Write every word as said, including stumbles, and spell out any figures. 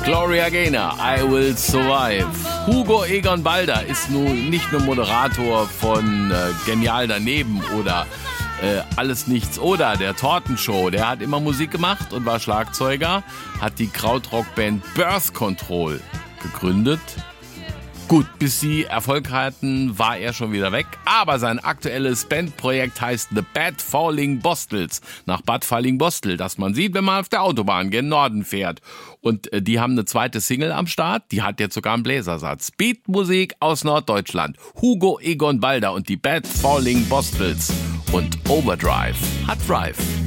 Gloria Gaynor, I Will Survive. Hugo Egon Balder ist nun nicht nur Moderator von äh, Genial daneben oder äh, Alles Nichts oder der Tortenshow. Der hat immer Musik gemacht und war Schlagzeuger, hat die Krautrock-Band Birth Control gegründet. Gut, bis sie Erfolg hatten, war er schon wieder weg. Aber sein aktuelles Bandprojekt heißt The Bad Falling Bostels. Nach Bad Falling-Bostel, das man sieht, wenn man auf der Autobahn gen Norden fährt. Und äh, die haben eine zweite Single am Start. Die hat jetzt sogar einen Bläsersatz. Beatmusik aus Norddeutschland. Hugo Egon Balder und die Bad Falling Bostels. Und Overdrive hat Drive.